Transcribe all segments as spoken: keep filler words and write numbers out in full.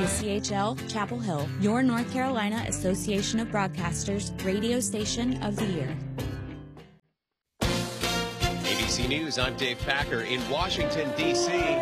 W C H L, Chapel Hill, your North Carolina Association of Broadcasters radio station of the year. A B C News, I'm Dave Packer in Washington, D C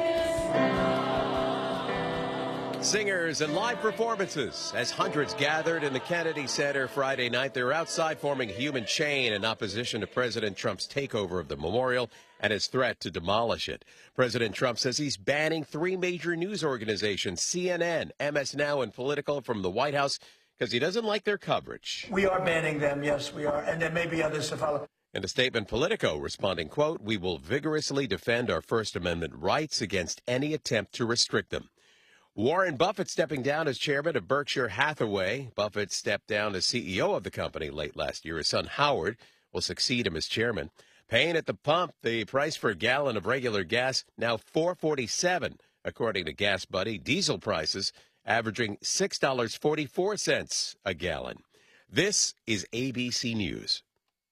Singers and live performances as hundreds gathered in the Kennedy Center Friday night. They were outside forming a human chain in opposition to President Trump's takeover of the memorial and his threat to demolish it. President Trump says he's banning three major news organizations, C N N, M S Now, and Politico, from the White House because he doesn't like their coverage. We are banning them, yes, we are, and there may be others to follow. In a statement, Politico responding, quote, "We will vigorously defend our First Amendment rights against any attempt to restrict them." Warren Buffett stepping down as chairman of Berkshire Hathaway. Buffett stepped down as C E O of the company late last year. His son Howard will succeed him as chairman. Paying at the pump, the price for a gallon of regular gas now four forty-seven, according to Gas Buddy. Diesel prices averaging six dollars and forty-four cents a gallon. This is A B C News.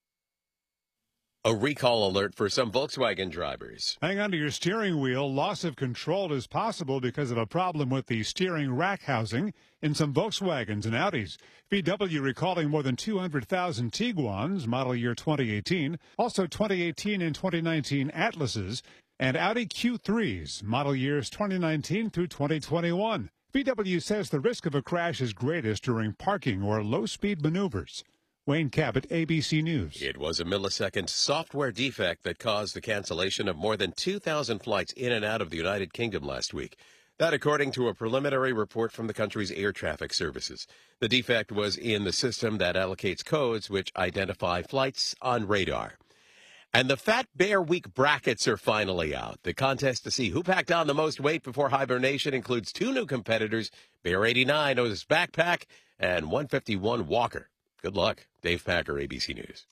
A recall alert for some Volkswagen drivers. Hang on to your steering wheel. Loss of control is possible because of a problem with the steering rack housing in some Volkswagens and Audis. V W recalling more than two hundred thousand Tiguans, model year twenty eighteen, also twenty eighteen and twenty nineteen Atlases, and Audi Q threes, model years twenty nineteen through twenty twenty-one. V W says the risk of a crash is greatest during parking or low-speed maneuvers. Wayne Cabot, A B C News. It was a millisecond software defect that caused the cancellation of more than two thousand flights in and out of the United Kingdom last week. That according to a preliminary report from the country's air traffic services. The defect was in the system that allocates codes which identify flights on radar. And the Fat Bear Week brackets are finally out. The contest to see who packed on the most weight before hibernation includes two new competitors, Bear eighty-nine, Otis Backpack, and one fifty-one Walker. Good luck. Dave Packer, A B C News.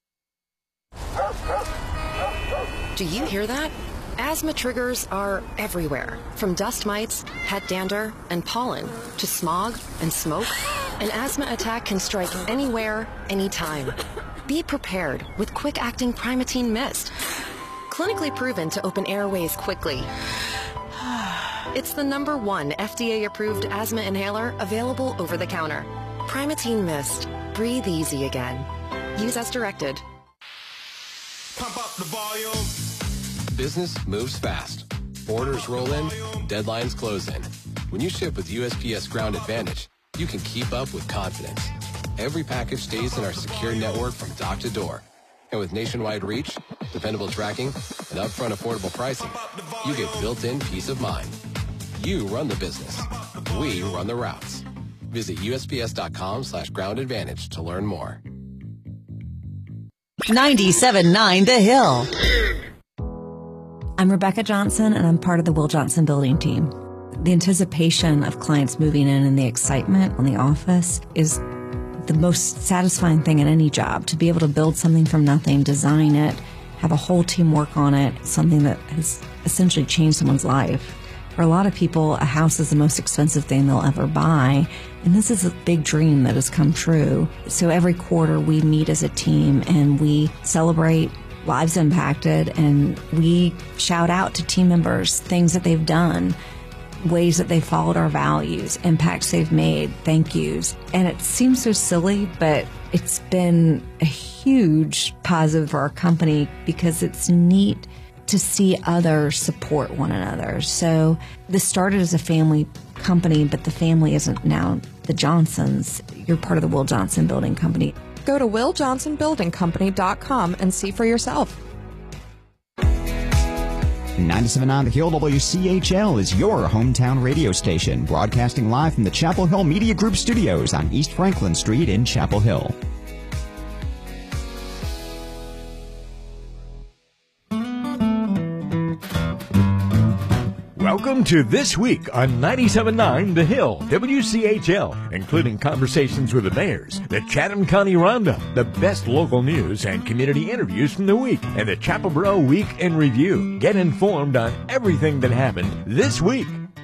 Do you hear that? Asthma triggers are everywhere, from dust mites, pet dander, and pollen, to smog and smoke. An asthma attack can strike anywhere, anytime. Be prepared with quick-acting Primatene Mist. Clinically proven to open airways quickly. It's the number one F D A-approved asthma inhaler available over the counter. Primatene Mist. Breathe easy again. Use as directed. Pump up the volume. Business moves fast. Orders roll in, deadlines close in. When you ship with U S P S Ground Advantage, you can keep up with confidence. Every package stays in our secure network from dock to door. And with nationwide reach, dependable tracking, and upfront affordable pricing, you get built-in peace of mind. You run the business. We run the routes. Visit U S P S dot com slash ground advantage to learn more. ninety-seven point nine The Hill. I'm Rebecca Johnson, and I'm part of the Will Johnson building team. The anticipation of clients moving in and the excitement on the office is the most satisfying thing in any job. To be able to build something from nothing, design it, have a whole team work on it, something that has essentially changed someone's life. For a lot of people, a house is the most expensive thing they'll ever buy, and this is a big dream that has come true. So every quarter we meet as a team and we celebrate lives impacted, and we shout out to team members things that they've done, ways that they followed our values, impacts they've made, thank yous. And it seems so silly, but it's been a huge positive for our company because it's neat to see others support one another. So this started as a family company, but the family isn't now the Johnsons. You're part of the Will Johnson Building Company. Go to will johnson building company dot com and see for yourself. ninety-seven point nine The Hill W C H L is your hometown radio station, broadcasting live from the Chapel Hill Media Group studios on East Franklin Street in Chapel Hill. Welcome to This Week on ninety-seven point nine The Hill, W C H L, including conversations with the mayors, the Chatham County Roundup, the best local news and community interviews from the week, and the Chapelboro Week in Review. Get informed on everything that happened this week.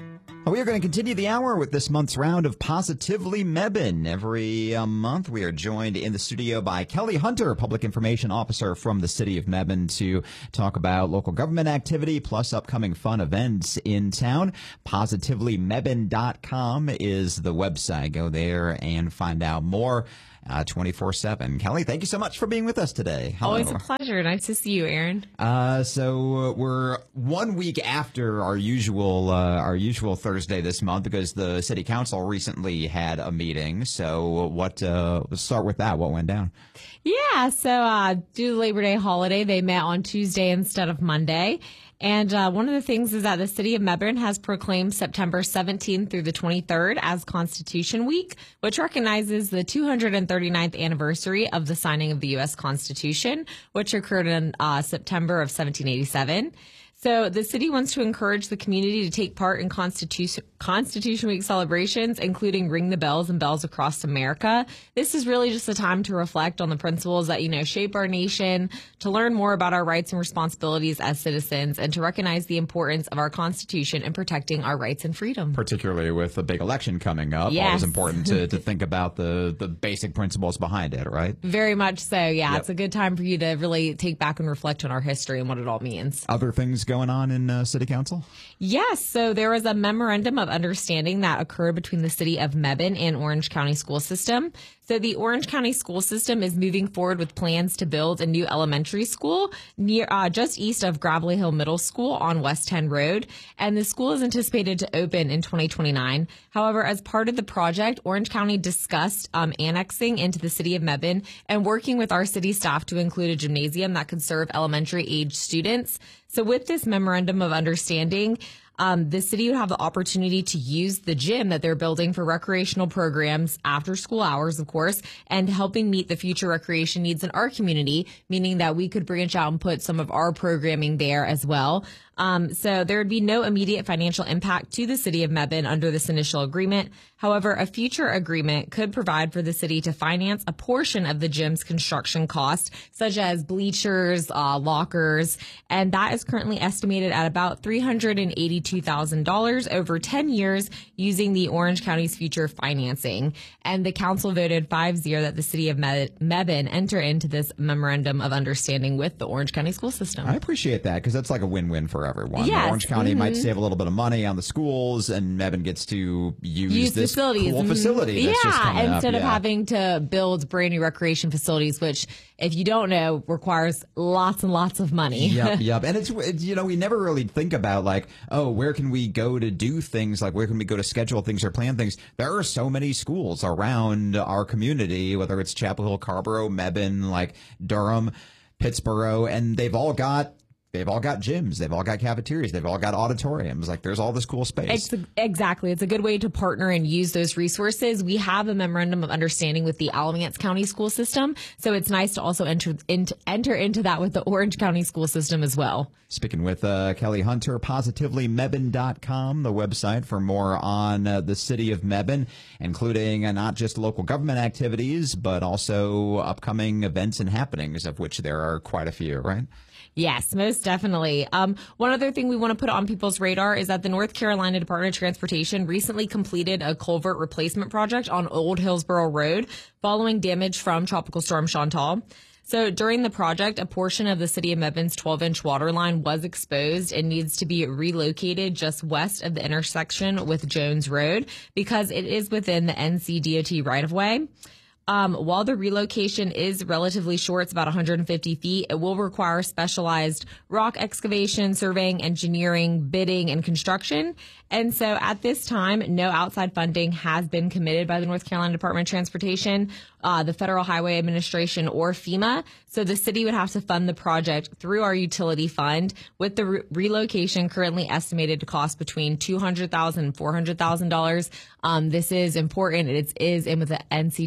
We are going to continue the hour with this month's round of Positively Mebane. Every uh, month, we are joined in the studio by Kelly Hunter, Public Information Officer from the City of Mebane, to talk about local government activity plus upcoming fun events in town. positively mebane dot com is the website. Go there and find out more. Uh, twenty-four seven. Kelly, thank you so much for being with us today. Hello. Always a pleasure. Nice to see you, Aaron. Uh, so uh, we're one week after our usual uh, our usual Thursday this month because the City Council recently had a meeting. So what? Uh, let's start with that. What went down? Yeah. So uh, due to the Labor Day holiday, they met on Tuesday instead of Monday. And uh, one of the things is that the City of Mebane has proclaimed September seventeenth through the twenty-third as Constitution Week, which recognizes the two hundred thirty-ninth anniversary of the signing of the U S Constitution, which occurred in uh, September of seventeen eighty-seven. So the city wants to encourage the community to take part in Constitution, Constitution Week celebrations, including Ring the Bells and Bells Across America. This is really just a time to reflect on the principles that, you know, shape our nation, to learn more about our rights and responsibilities as citizens, and to recognize the importance of our Constitution in protecting our rights and freedom. Particularly with a big election coming up, yes. Always important to, to think about the, the basic principles behind it, right? Very much so, yeah. Yep. It's a good time for you to really take back and reflect on our history and what it all means. Other things going on in uh, City Council? Yes. So there was a memorandum of understanding that occurred between the City of Mebane and Orange County School System. So the Orange County School System is moving forward with plans to build a new elementary school near uh, just east of Gravelly Hill Middle School on West ten Road. And the school is anticipated to open in twenty twenty-nine. However, as part of the project, Orange County discussed um, annexing into the City of Mebane and working with our city staff to include a gymnasium that could serve elementary age students. So with this memorandum of understanding, Um, the city would have the opportunity to use the gym that they're building for recreational programs after school hours, of course, and helping meet the future recreation needs in our community, meaning that we could branch out and put some of our programming there as well. Um, so there would be no immediate financial impact to the City of Mebane under this initial agreement. However, a future agreement could provide for the city to finance a portion of the gym's construction cost, such as bleachers, uh, lockers, and that is currently estimated at about three hundred eighty-two thousand dollars over ten years using the Orange County's future financing. And the council voted five zero that the City of Mebane enter into this memorandum of understanding with the Orange County school system. I appreciate that because that's like a win-win for everyone. Yes. Orange County mm-hmm. might save a little bit of money on the schools, and Mebane gets to use, use this facilities. cool facility that's yeah, just coming up. instead of yeah. having to build brand new recreation facilities, which, if you don't know, requires lots and lots of money. Yep, yep. And it's, it's, you know, we never really think about like, oh, where can we go to do things? Like, where can we go to schedule things or plan things? There are so many schools around our community, whether it's Chapel Hill, Carrboro, Mebane, like Durham, Pittsboro, and they've all got They've all got gyms. They've all got cafeterias. They've all got auditoriums. Like, there's all this cool space. It's a, exactly. It's a good way to partner and use those resources. We have a memorandum of understanding with the Alamance County school system, so it's nice to also enter into, enter into that with the Orange County school system as well. Speaking with uh, Kelly Hunter, positively mebane dot com, the website for more on uh, the City of Mebane, including uh, not just local government activities, but also upcoming events and happenings, of which there are quite a few, right? Yes, most definitely. Um, one other thing we want to put on people's radar is that the North Carolina Department of Transportation recently completed a culvert replacement project on Old Hillsborough Road following damage from Tropical Storm Chantal. So during the project, a portion of the City of Mebane's twelve inch water line was exposed and needs to be relocated just west of the intersection with Jones Road because it is within the N C D O T right-of-way. Um, while the relocation is relatively short, it's about one hundred fifty feet, it will require specialized rock excavation, surveying, engineering, bidding, and construction. And so at this time, no outside funding has been committed by the North Carolina Department of Transportation, uh, the Federal Highway Administration, or FEMA. So the city would have to fund the project through our utility fund, with the re- relocation currently estimated to cost between two hundred thousand dollars and four hundred thousand dollars. Um, this is important. It is in with the N C D O T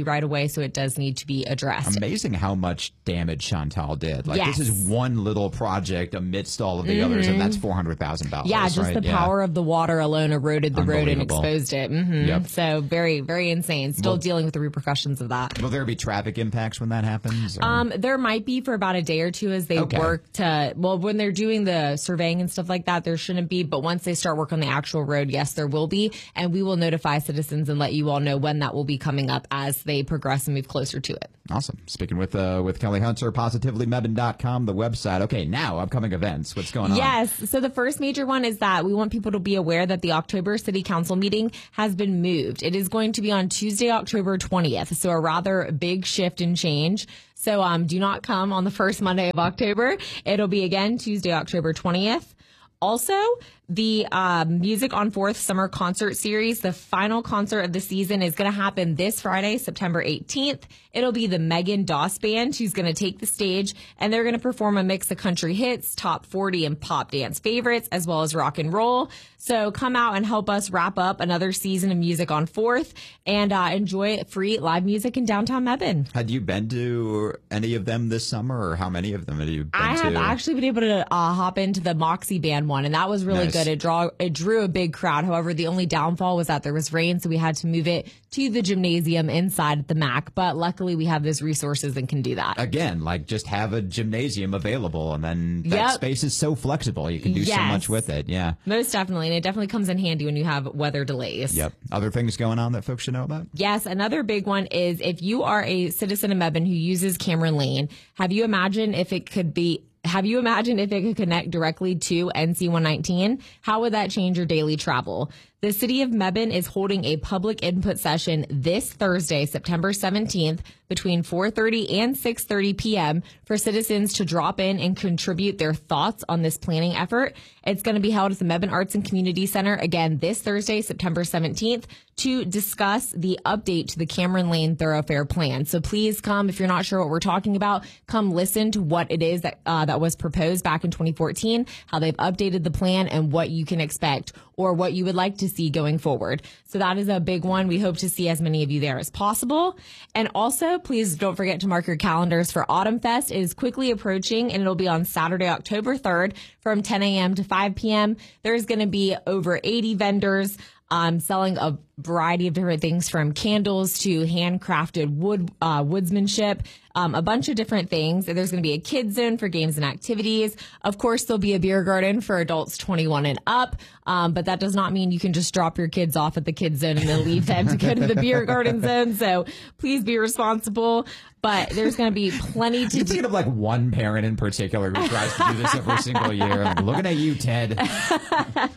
right away, so it does need to be addressed. Amazing how much damage Chantal did. Like, yes. this is one little project amidst all of the mm-hmm. others, and that's four hundred thousand dollars. Yeah, just right? the yeah. power of the water alone eroded the road and exposed it. Mm-hmm. Yep. So very, very insane. Still well, dealing with the repercussions of that. Will there be traffic impacts when that happens? Or? Um, there might be for about a day or two as they okay. work to, well, when they're doing the surveying and stuff like that, there shouldn't be. But once they start work on the actual road, yes, there will be. And we will notify citizens and let you all know when that will be coming up as they progress and move closer to it. Awesome. Speaking with uh, with Kelly Hunter, positively mebane dot com, the website. Okay, now upcoming events. What's going on? Yes. So the first major one is that we want people to be aware that the October City Council meeting has been moved. It is going to be on Tuesday, October twentieth. So a rather big shift and change. So um, do not come on the first Monday of October. It'll be again Tuesday, October twentieth. Also, the uh, Music on Fourth Summer Concert Series, the final concert of the season, is going to happen this Friday, September eighteenth. It'll be the Megan Doss Band who's going to take the stage, and they're going to perform a mix of country hits, top forty, and pop dance favorites, as well as rock and roll. So come out and help us wrap up another season of Music on Fourth and uh, enjoy free live music in downtown Mebane. Had you been to any of them this summer, or how many of them have you been I to? have actually been able to uh, hop into the Moxie Band one, and that was really nice. Good. It draw it drew a big crowd. However, the only downfall was that there was rain, so we had to move it to the gymnasium inside at the M A C. But luckily, we have those resources and can do that. Again, like just have a gymnasium available, and then that yep. space is so flexible. You can do yes. so much with it. Yeah, most definitely, and it definitely comes in handy when you have weather delays. Yep. Other things going on that folks should know about? Yes, another big one is if you are a citizen of Mebane who uses Cameron Lane, have you imagined if it could be Have you imagined if it could connect directly to N C one nineteen? How would that change your daily travel? The city of Mebane is holding a public input session this Thursday, September seventeenth, between four thirty and six thirty p.m. for citizens to drop in and contribute their thoughts on this planning effort. It's going to be held at the Mebane Arts and Community Center again this Thursday, September seventeenth, to discuss the update to the Cameron Lane Thoroughfare Plan. So please come, if you're not sure what we're talking about, come listen to what it is that uh, that was proposed back in twenty fourteen, how they've updated the plan, and what you can expect or what you would like to see going forward. So that is a big one. We hope to see as many of you there as possible. And also, please don't forget to mark your calendars for Autumn Fest. It is quickly approaching, and it'll be on Saturday, October third from ten a.m. to five p.m. There's going to be over eighty vendors um, selling a variety of different things from candles to handcrafted wood uh, woodsmanship, um, a bunch of different things. There's going to be a kids zone for games and activities. Of course, there'll be a beer garden for adults twenty-one and up, um, but that does not mean you can just drop your kids off at the kids zone and then leave them to go to the beer garden zone. So please be responsible. But there's going to be plenty to You're do. thinking of like one parent in particular who tries to do this every single year. Like, looking at you, Ted. uh,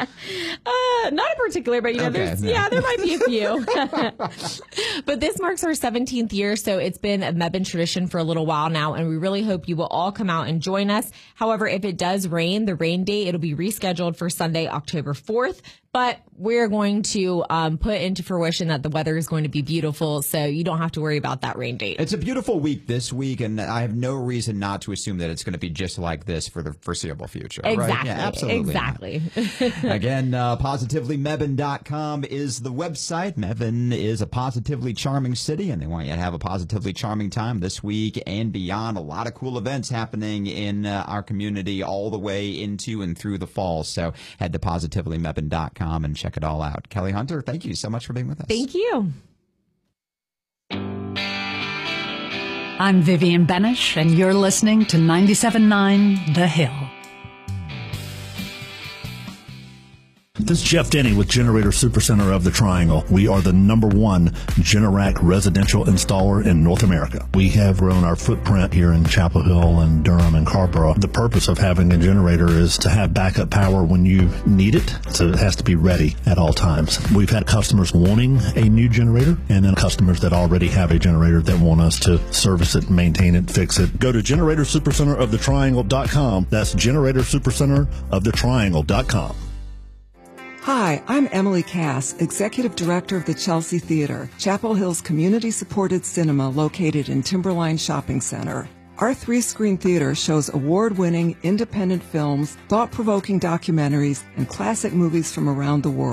not in particular, but you know, okay, there's no. yeah, there might be a few. But this marks our seventeenth year, so it's been a Mebane tradition for a little while now, and we really hope you will all come out and join us. However, if it does rain, the rain date, it'll be rescheduled for Sunday, October fourth. But we're going to um, put into fruition that the weather is going to be beautiful, so you don't have to worry about that rain date. It's a beautiful week this week, and I have no reason not to assume that it's going to be just like this for the foreseeable future. Exactly. Right? Yeah, absolutely. Exactly. Again, uh, positively mebane dot com is the website. Mebane is a positively charming city, and they want you to have a positively charming time this week and beyond. A lot of cool events happening in uh, our community all the way into and through the fall. So head to positively mebane dot com and check it all out. Kelly Hunter, thank you so much for being with us. Thank you. I'm Vivian Benish, and you're listening to ninety-seven point nine The Hill. This is Jeff Denny with Generator Supercenter of the Triangle. We are the number one Generac residential installer in North America. We have grown our footprint here in Chapel Hill and Durham and Carrboro. The purpose of having a generator is to have backup power when you need it, so it has to be ready at all times. We've had customers wanting a new generator, and then customers that already have a generator that want us to service it, maintain it, fix it. Go to generator supercenter of the triangle dot com. That's generator supercenter of the triangle dot com. Hi, I'm Emily Cass, Executive Director of the Chelsea Theater, Chapel Hill's community-supported cinema located in Timberline Shopping Center. Our three-screen theater shows award-winning independent films, thought-provoking documentaries, and classic movies from around the world.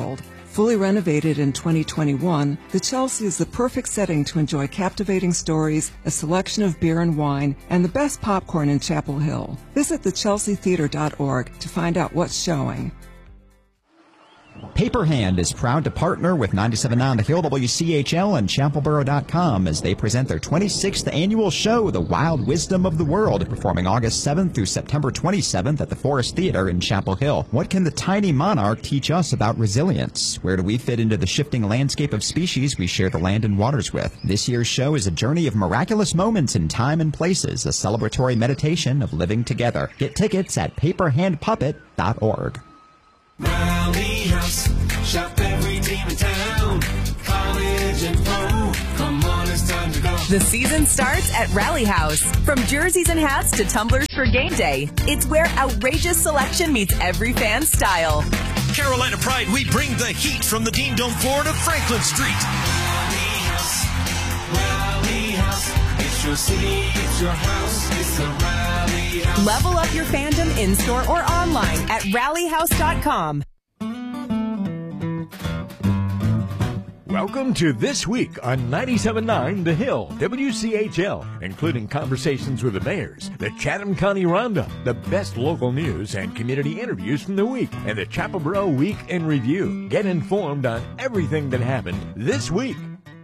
Fully renovated in twenty twenty-one, the Chelsea is the perfect setting to enjoy captivating stories, a selection of beer and wine, and the best popcorn in Chapel Hill. Visit the chelsea theater dot org to find out what's showing. Paperhand is proud to partner with ninety-seven point nine The Hill, W C H L, and chapel borough dot com as they present their twenty-sixth annual show, The Wild Wisdom of the World, performing August seventh through September twenty-seventh at the Forest Theater in Chapel Hill. What can the tiny monarch teach us about resilience? Where do we fit into the shifting landscape of species we share the land and waters with? This year's show is a journey of miraculous moments in time and places, a celebratory meditation of living together. Get tickets at paperhand puppet dot org. Rally House, shop every team in town. College and pro, come on, it's time to go. The season starts at Rally House. From jerseys and hats to tumblers for game day, it's where outrageous selection meets every fan style. Carolina Pride, we bring the heat from the Dean Dome floor to Franklin Street. Rally House, Rally House, it's your city, it's your house, it's the Rally House. Level up your fandom in-store or online at rally house dot com. Welcome to This Week on ninety-seven point nine The Hill, W C H L, including conversations with the mayors, the Chatham County Roundup, the best local news and community interviews from the week, and the Chapel Borough Week in Review. Get informed on everything that happened this week.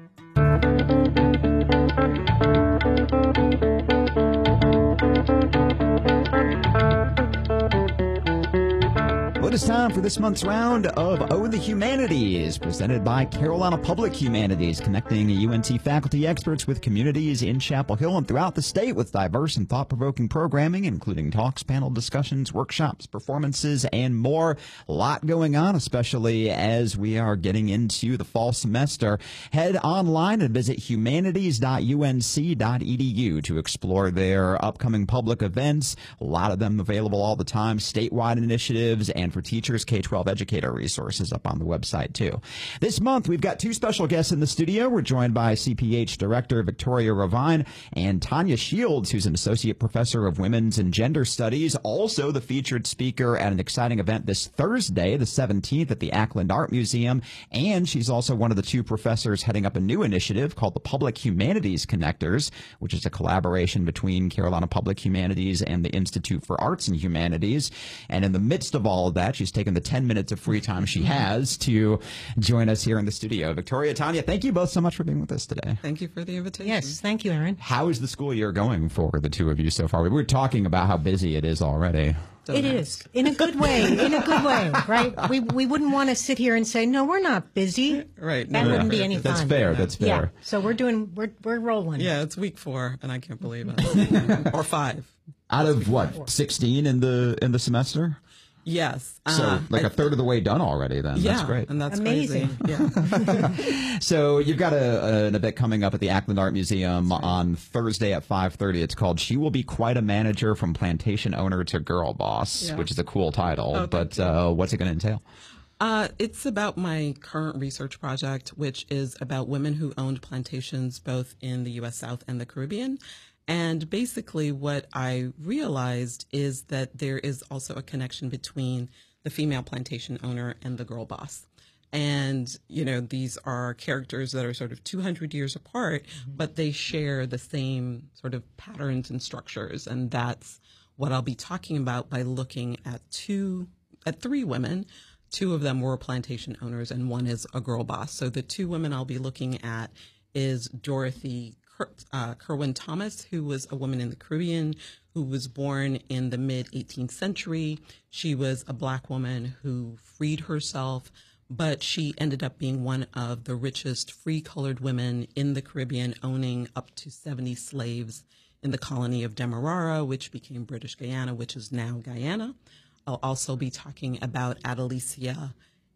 Well, it is time for this month's round of Oh the Humanities, presented by Carolina Public Humanities, connecting U N T faculty experts with communities in Chapel Hill and throughout the state with diverse and thought-provoking programming, including talks, panel discussions, workshops, performances, and more. A lot going on, especially as we are getting into the fall semester. Head online and visit humanities dot u n c dot e d u to explore their upcoming public events. A lot of them available all the time, statewide initiatives, and for teachers, K twelve educator resources up on the website, too. This month, we've got two special guests in the studio. We're joined by C P H Director Victoria Ravine and Tanya Shields, who's an Associate Professor of Women's and Gender Studies, also the featured speaker at an exciting event this Thursday, the seventeenth, at the Ackland Art Museum. And she's also one of the two professors heading up a new initiative called the Public Humanities Connectors, which is a collaboration between Carolina Public Humanities and the Institute for Arts and Humanities. And in the midst of all of that, she's taken the ten minutes of free time she has to join us here in the studio. Victoria, Tanya, thank you both so much for being with us today. Thank you for the invitation. Yes, thank you, Aaron. How is the school year going for the two of you so far? We were talking about how busy it is already. It is, in a good way, in a good way, right? We we wouldn't want to sit here and say, no, we're not busy. Right. That no, wouldn't no, be any That's fun. fair, that's fair. Yeah, so we're doing, we're, we're rolling. Yeah, it's week four, and I can't believe it. Or five. Out of what, sixteen in the in the semester? Yes. So uh, like I, a third of the way done already then. Yeah, That's great. And that's amazing. Crazy. Yeah. So you've got a, a, an event coming up at the Ackland Art Museum right. on Thursday at five thirty. It's called She Will Be Quite a Manager from Plantation Owner to Girl Boss, yeah. which is a cool title. Oh, but uh, what's it going to entail? Uh, it's about my current research project, which is about women who owned plantations both in the U S South and the Caribbean. And basically what I realized is that there is also a connection between the female plantation owner and the girl boss. And, you know, these are characters that are sort of two hundred years apart, mm-hmm. but they share the same sort of patterns and structures. And that's what I'll be talking about by looking at two, at three women. Two of them were plantation owners and one is a girl boss. So the two women I'll be looking at is Dorothy Uh, Kerwin Thomas, who was a woman in the Caribbean who was born in the mid eighteenth century. She was a black woman who freed herself, but she ended up being one of the richest free colored women in the Caribbean, owning up to seventy slaves in the colony of Demerara, which became British Guyana, which is now Guyana. I'll also be talking about Adelicia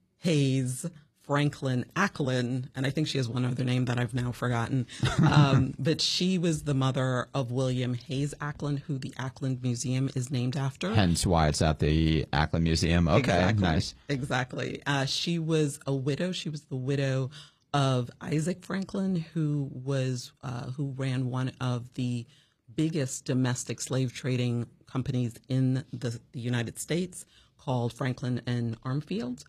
Hayes Franklin Ackland, and I think she has one other name that I've now forgotten, um, but she was the mother of William Hayes Ackland, who the Ackland Museum is named after. Hence why it's at the Ackland Museum. Okay, exactly. Nice. Exactly. Uh, she was a widow. She was the widow of Isaac Franklin, who was uh, who ran one of the biggest domestic slave trading companies in the, the United States, called Franklin and Armfield.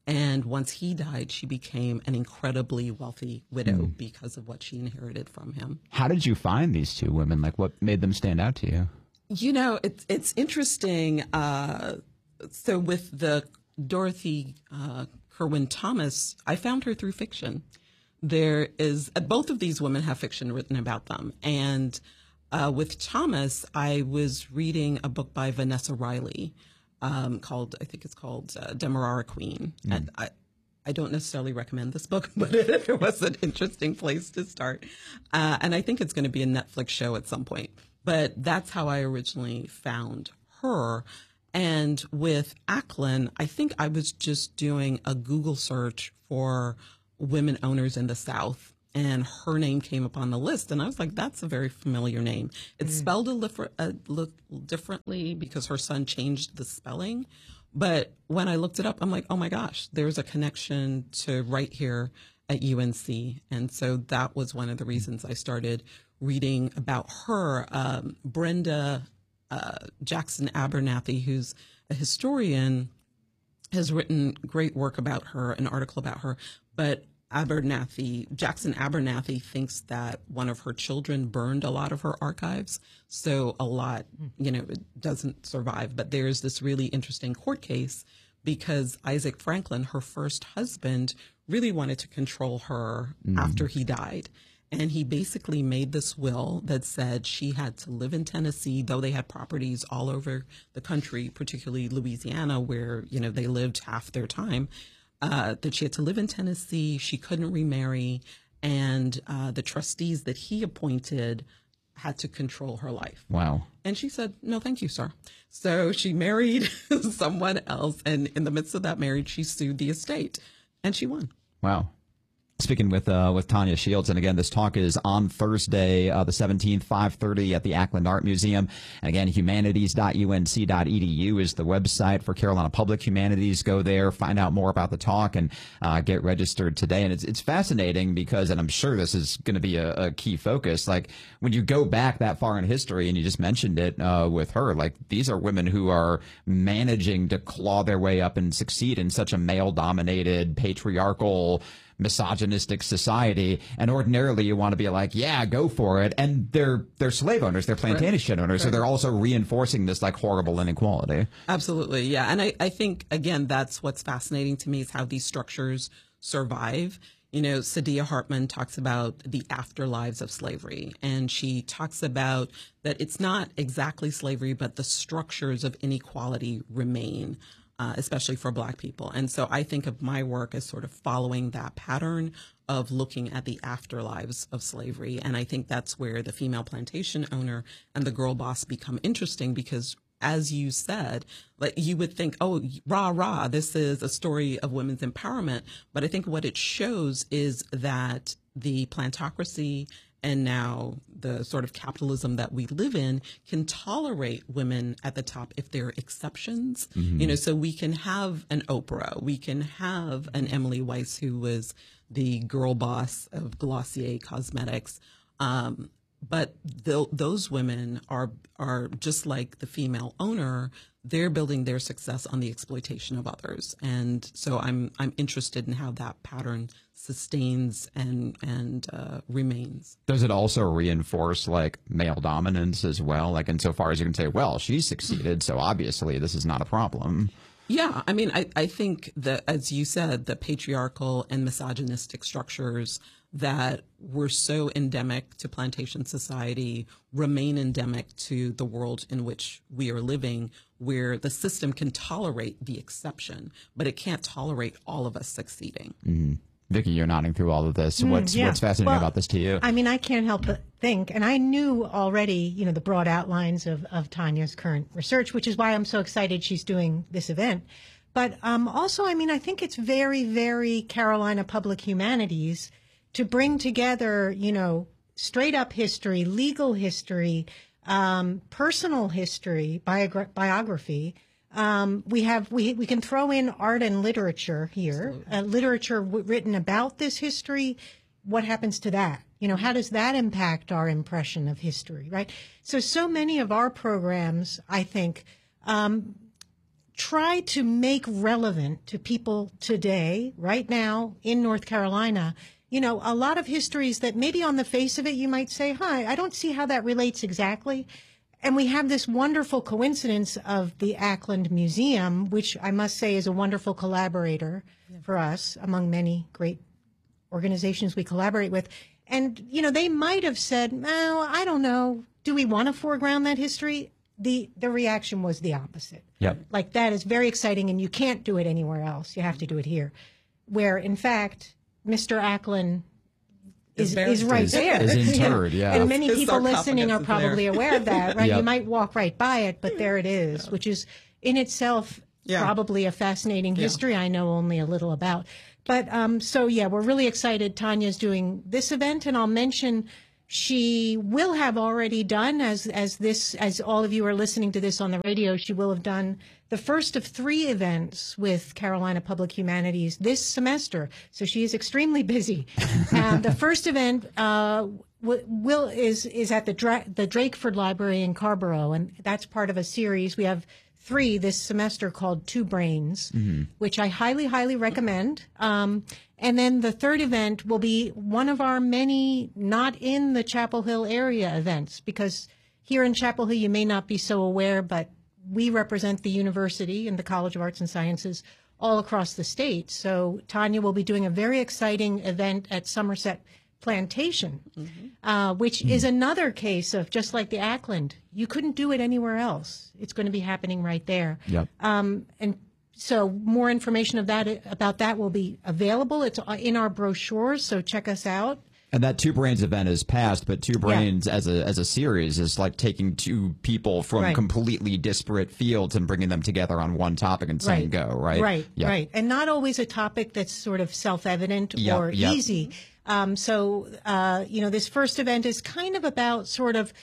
And once he died, she became an incredibly wealthy widow mm. because of what she inherited from him. How did you find these two women? Like, what made them stand out to you? You know, it's it's interesting. Uh, so with the Dorothy uh, Kirwan Thomas, I found her through fiction. There is uh, both of these women have fiction written about them, and uh, with Thomas, I was reading a book by Vanessa Riley. Um, called, I think it's called uh, Demerara Queen. Mm. And I, I don't necessarily recommend this book, but it, it was an interesting place to start. Uh, and I think it's going to be a Netflix show at some point. But that's how I originally found her. And with Acklin, I think I was just doing a Google search for women owners in the South. And her name came up on the list, and I was like, that's a very familiar name. It's mm. spelled a, li- a little differently because her son changed the spelling. But when I looked it up, I'm like, oh my gosh, there's a connection to right here at U N C. And so that was one of the reasons I started reading about her. Um, Brenda uh, Jackson Abernathy, who's a historian, has written great work about her, an article about her. But Abernathy, Jackson Abernathy thinks that one of her children burned a lot of her archives. So a lot, you know, it doesn't survive. But there's this really interesting court case because Isaac Franklin, her first husband, really wanted to control her mm. after he died. And he basically made this will that said she had to live in Tennessee, though they had properties all over the country, particularly Louisiana, where, you know, they lived half their time. Uh, that she had to live in Tennessee, she couldn't remarry, and uh, the trustees that he appointed had to control her life. Wow. And she said, no, thank you, sir. So she married someone else, and in the midst of that marriage, she sued the estate, and she won. Wow. Speaking with uh, with Tanya Shields, and again, this talk is on Thursday, uh, the seventeenth, five thirty at the Ackland Art Museum. And again, humanities dot U N C dot E D U is the website for Carolina Public Humanities. Go there, find out more about the talk, and uh, get registered today. And it's it's fascinating because, and I'm sure this is going to be a, a key focus, like when you go back that far in history, and you just mentioned it uh, with her, like these are women who are managing to claw their way up and succeed in such a male-dominated, patriarchal, misogynistic society, and ordinarily you want to be like, yeah, go for it. And they're they're slave owners, they're plantation right. owners, right. so they're also reinforcing this like horrible inequality. Absolutely, yeah. And I, I think, again, that's what's fascinating to me is how these structures survive. You know, Saidiya Hartman talks about the afterlives of slavery, and she talks about that it's not exactly slavery, but the structures of inequality remain. Uh, especially for Black people. And so I think of my work as sort of following that pattern of looking at the afterlives of slavery. And I think that's where the female plantation owner and the girl boss become interesting because, as you said, like you would think, oh, rah, rah, this is a story of women's empowerment. But I think what it shows is that the plantocracy and now the sort of capitalism that we live in can tolerate women at the top if there are exceptions. Mm-hmm. You know, so we can have an Oprah, we can have an Emily Weiss, who was the girl boss of Glossier Cosmetics. Um, but th- those women are are just like the female owner. They're building their success on the exploitation of others. And so I'm I'm interested in how that pattern sustains and and uh, remains. Does it also reinforce like male dominance as well? Like insofar as you can say, well, she's succeeded, so obviously this is not a problem. Yeah, I mean, I, I think that, as you said, the patriarchal and misogynistic structures that were so endemic to plantation society remain endemic to the world in which we are living, where the system can tolerate the exception, but it can't tolerate all of us succeeding. Mm-hmm. Vicki, you're nodding through all of this. Mm, what's yeah. what's fascinating well, about this to you? I mean, I can't help but think, and I knew already, you know, the broad outlines of, of Tanya's current research, which is why I'm so excited she's doing this event. But um, also, I mean, I think it's very, very Carolina Public Humanities to bring together, you know, straight up history, legal history, um, personal history, biogra- biography. Um, we have we we can throw in art and literature here, uh, literature w- written about this history. What happens to that? You know, how does that impact our impression of history, right? So, so many of our programs, I think, um, try to make relevant to people today, right now in North Carolina, you know, a lot of histories that maybe on the face of it you might say, hi, I don't see how that relates exactly. And we have this wonderful coincidence of the Ackland Museum, which I must say is a wonderful collaborator yeah. for us among many great organizations we collaborate with. And, you know, they might have said, no, I don't know. Do we want to foreground that history? The the reaction was the opposite. Yep. Like, that is very exciting, and you can't do it anywhere else. You have to do it here. Where, in fact, Mister Ackland is, is right is, there. Is interred, yeah. And many people listening are probably there. aware of that, right? Yep. You might walk right by it, but there it is, which is in itself yeah. probably a fascinating history yeah. I know only a little about. But um, so, yeah, we're really excited. Tanya's doing this event, and I'll mention she will have already done, as as this, as all of you are listening to this on the radio, she will have done the first of three events with Carolina Public Humanities this semester. So she is extremely busy. And the first event uh, will is is at the Dra- the Drakeford Library in Carrboro, and that's part of a series. We have three this semester called Two Brains, mm-hmm. which I highly, highly recommend. Um, and then the third event will be one of our many not in the Chapel Hill area events, because here in Chapel Hill you may not be so aware, but we represent the university and the College of Arts and Sciences all across the state. So Tanya will be doing a very exciting event at Somerset Plantation, mm-hmm. uh, which mm-hmm. is another case of, just like the Ackland, you couldn't do it anywhere else. It's going to be happening right there. Yep. Um, and so more information of that about that will be available. It's in our brochures, so check us out. And that Two Brains event is past, but Two Brains yeah. as a as a series is like taking two people from right. completely disparate fields and bringing them together on one topic and saying right. go, right? Right, yep. right. And not always a topic that's sort of self-evident yep. or yep. easy. Um, so, uh, you know, this first event is kind of about sort of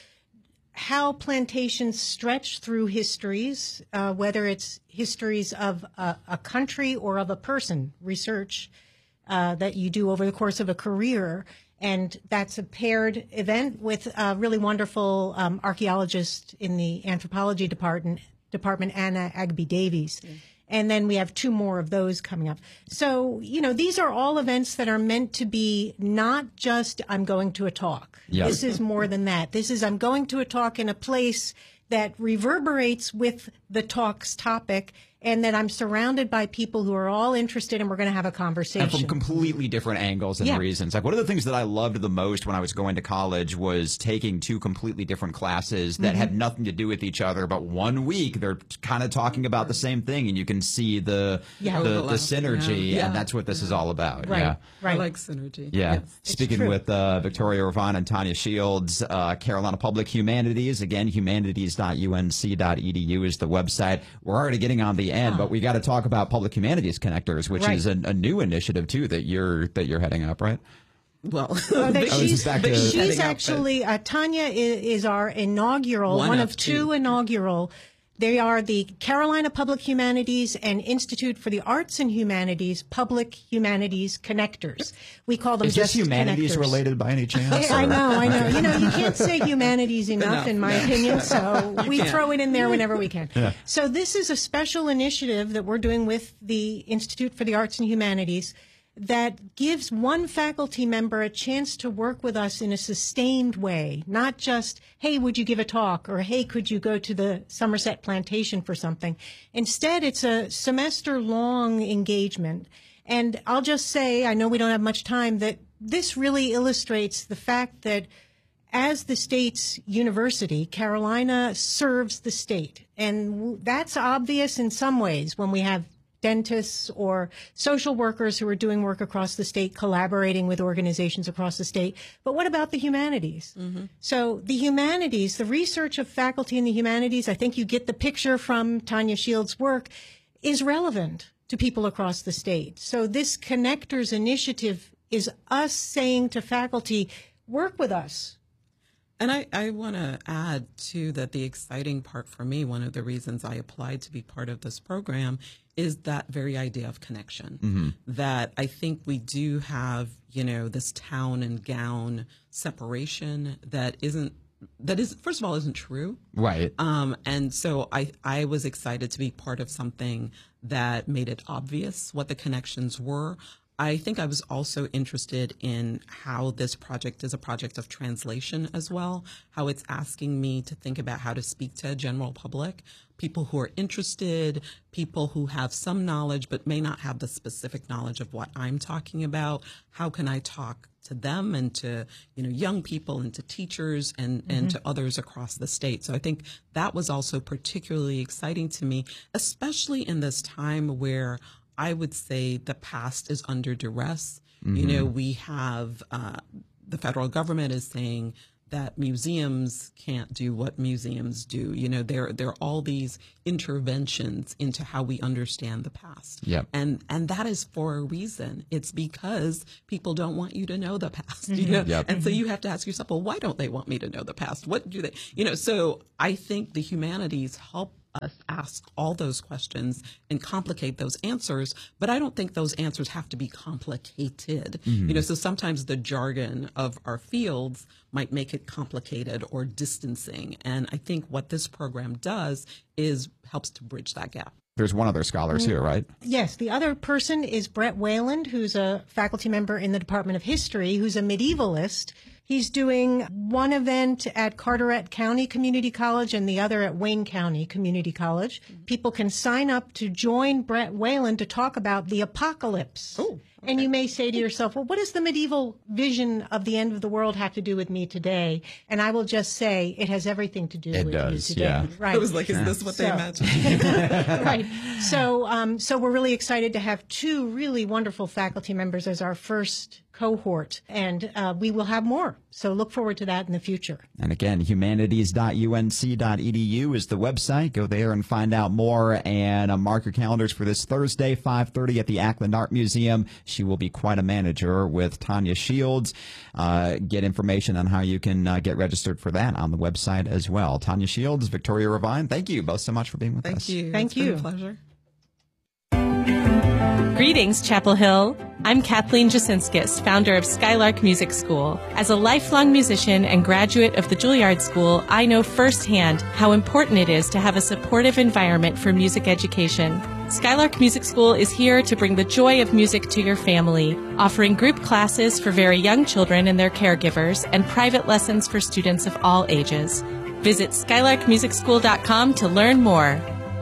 how plantations stretch through histories, uh, whether it's histories of a, a country or of a person, research uh, that you do over the course of a career. And that's a paired event with a really wonderful um, archaeologist in the anthropology department, department Anna Agby Davies. Mm. And then we have two more of those coming up. So, you know, these are all events that are meant to be not just I'm going to a talk. Yep. This is more than that. This is I'm going to a talk in a place that reverberates with the talk's topic, and that I'm surrounded by people who are all interested, and we're going to have a conversation. And from completely different angles and yeah. reasons. Like, one of the things that I loved the most when I was going to college was taking two completely different classes that mm-hmm. had nothing to do with each other, but one week they're kind of talking about the same thing, and you can see the yeah. the, the synergy, yeah. and that's what this is all about. Right, yeah. right. I like synergy. Yeah. Yes. Speaking with uh, Victoria Ravon and Tanya Shields, uh, Carolina Public Humanities. Again, humanities dot U N C dot E D U is the website. We're already getting on the end, oh. but we got to talk about Public Humanities Connectors, which right. is a, a new initiative too that you're that you're heading up, right? Well, oh, that oh, she's, back to she's actually uh, Tanya is, is our inaugural, one, one of, of two, two inaugural. They are the Carolina Public Humanities and Institute for the Arts and Humanities Public Humanities Connectors. We call them is just this humanities connectors. related by any chance? I know, I know. You know, you can't say humanities enough, no, in my no. opinion, so we can't. throw it in there whenever we can. Yeah. So this is a special initiative that we're doing with the Institute for the Arts and Humanities that gives one faculty member a chance to work with us in a sustained way, not just, hey, would you give a talk, or hey, could you go to the Somerset Plantation for something? Instead, it's a semester-long engagement. And I'll just say, I know we don't have much time, that this really illustrates the fact that as the state's university, Carolina serves the state. And that's obvious in some ways when we have dentists or social workers who are doing work across the state, collaborating with organizations across the state. But what about the humanities? Mm-hmm. So the humanities, the research of faculty in the humanities, I think you get the picture from Tanya Shields' work, is relevant to people across the state. So this Connectors initiative is us saying to faculty, work with us. And I, I want to add, too, that the exciting part for me, one of the reasons I applied to be part of this program, is that very idea of connection. Mm-hmm. That I think we do have, you know, this town and gown separation that isn't that is, first of all, isn't true. Right. Um, and so I, I was excited to be part of something that made it obvious what the connections were. I think I was also interested in how this project is a project of translation as well, how it's asking me to think about how to speak to a general public, people who are interested, people who have some knowledge but may not have the specific knowledge of what I'm talking about. How can I talk to them and to, you know, young people and to teachers and, mm-hmm. and to others across the state? So I think that was also particularly exciting to me, especially in this time where I would say the past is under duress. Mm-hmm. You know, we have uh, the federal government is saying that museums can't do what museums do. You know, there there are all these interventions into how we understand the past. Yep. And and that is for a reason. It's because people don't want you to know the past. Mm-hmm. You know? Yep. And so you have to ask yourself, well, why don't they want me to know the past? What do they, you know, so I think the humanities help us ask all those questions and complicate those answers, but I don't think those answers have to be complicated. Mm-hmm. You know, so sometimes the jargon of our fields might make it complicated or distancing. And I think what this program does is helps to bridge that gap. There's one other scholar here, right? Yes. The other person is Brett Wayland, who's a faculty member in the Department of History, who's a medievalist. He's doing one event at Carteret County Community College and the other at Wayne County Community College. People can sign up to join Brett Wayland to talk about the apocalypse. Ooh. And you may say to yourself, well, what does the medieval vision of the end of the world have to do with me today? And I will just say it has everything to do it with does, you today. Yeah. Right. I was like, is yeah. this what so, they imagined? Right. So, um, so we're really excited to have two really wonderful faculty members as our first cohort, and uh, we will have more. So look forward to that in the future. And again, humanities dot U N C dot E D U is the website. Go there and find out more, and uh, mark your calendars for this Thursday, five thirty at the Ackland Art Museum. She will be quite a manager with Tanya Shields. Uh, get information on how you can uh, get registered for that on the website as well. Tanya Shields, Victoria Revine, thank you both so much for being with thank us. You. Thank it's you. Been a pleasure. Greetings, Chapel Hill. I'm Kathleen Jasinskis, founder of Skylark Music School. As a lifelong musician and graduate of the Juilliard School, I know firsthand how important it is to have a supportive environment for music education. Skylark Music School is here to bring the joy of music to your family, offering group classes for very young children and their caregivers, and private lessons for students of all ages. Visit skylark music school dot com to learn more.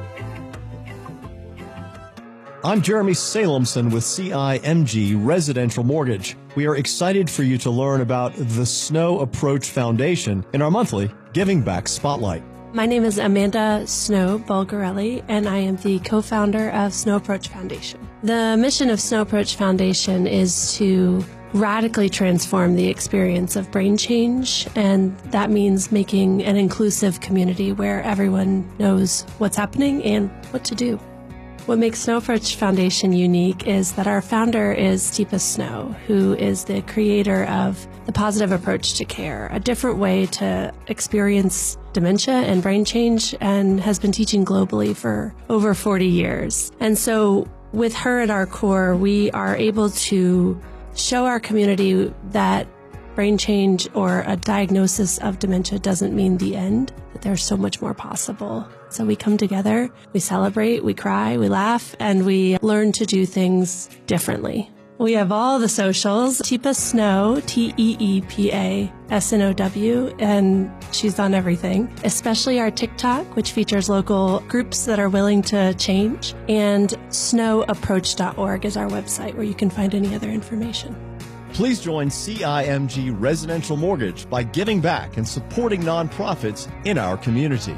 I'm Jeremy Salemson with C I M G Residential Mortgage. We are excited for you to learn about the Snow Approach Foundation in our monthly Giving Back Spotlight. My name is Amanda Snow Bulgarelli, and I am the co-founder of Snow Approach Foundation. The mission of Snow Approach Foundation is to radically transform the experience of brain change, and that means making an inclusive community where everyone knows what's happening and what to do. What makes Snow Approach Foundation unique is that our founder is Teepa Snow, who is the creator of the Positive Approach to Care, a different way to experience dementia and brain change, and has been teaching globally for over forty years. And so with her at our core, we are able to show our community that brain change or a diagnosis of dementia doesn't mean the end, that there's so much more possible. So we come together, we celebrate, we cry, we laugh, and we learn to do things differently. We have all the socials, Teepa Snow, T E E P A S N O W, and she's on everything, especially our TikTok, which features local groups that are willing to change, and snow approach dot org is our website where you can find any other information. Please join C I M G Residential Mortgage by giving back and supporting nonprofits in our community.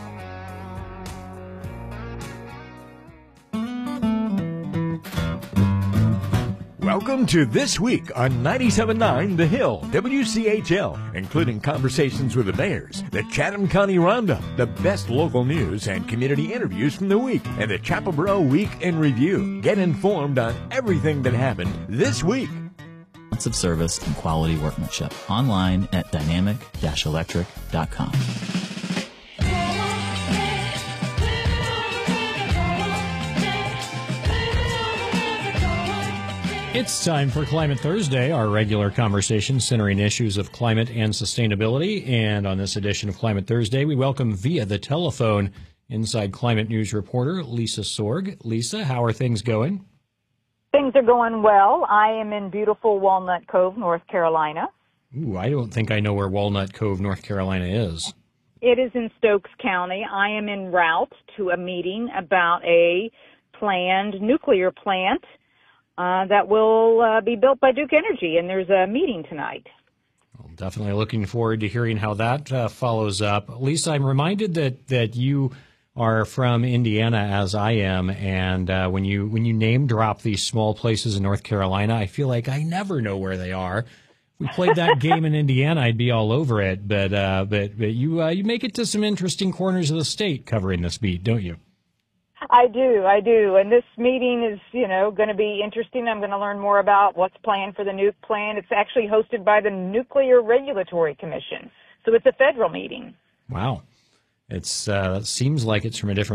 Welcome to This Week on ninety-seven point nine The Hill, W C H L, including conversations with the mayors, the Chatham County Roundup, the best local news and community interviews from the week, and the Chapel Borough Week in Review. Get informed on everything that happened this week. Of service and quality workmanship. Online at dynamic dash electric dot com. It's time for Climate Thursday, our regular conversation centering issues of climate and sustainability. And on this edition of Climate Thursday, we welcome via the telephone Inside Climate News reporter Lisa Sorg. Lisa, how are things going? Things are going well. I am in beautiful Walnut Cove, North Carolina. Ooh, I don't think I know where Walnut Cove, North Carolina is. It is in Stokes County. I am en route to a meeting about a planned nuclear plant uh, that will uh, be built by Duke Energy, and there's a meeting tonight. Well, definitely looking forward to hearing how that uh, follows up. Lisa, I'm reminded that, that you are from Indiana, as I am, and uh, when you when you name drop these small places in North Carolina, I feel like I never know where they are. If we played that game in Indiana, I'd be all over it. But uh, but but you uh, you make it to some interesting corners of the state covering this beat, don't you? I do, I do. And this meeting is, you know, going to be interesting. I'm going to learn more about what's planned for the nuke plant. It's actually hosted by the Nuclear Regulatory Commission, so it's a federal meeting. Wow. It's uh, it seems like it's from a different